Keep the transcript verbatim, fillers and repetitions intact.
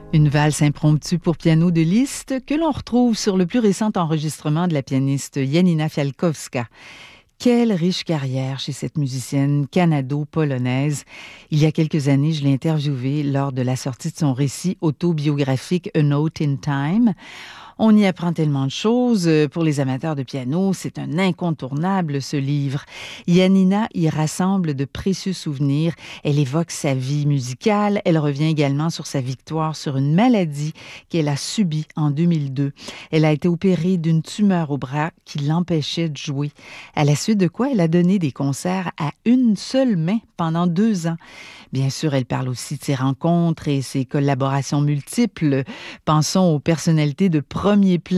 Une valse impromptue pour piano de Liszt que l'on retrouve sur le plus récent enregistrement de la pianiste Janina Fialkowska. Quelle riche carrière chez cette musicienne canado-polonaise. Il y a quelques années, je l'ai interviewée lors de la sortie de son récit autobiographique A Note in Time. On y apprend tellement de choses. Pour les amateurs de piano, c'est un incontournable, ce livre. Janina y rassemble de précieux souvenirs. Elle évoque sa vie musicale. Elle revient également sur sa victoire sur une maladie qu'elle a subie en deux mille deux. Elle a été opérée d'une tumeur au bras qui l'empêchait de jouer. À la suite de quoi, elle a donné des concerts à une seule main pendant deux ans. Bien sûr, elle parle aussi de ses rencontres et ses collaborations multiples. Pensons aux personnalités de premier plan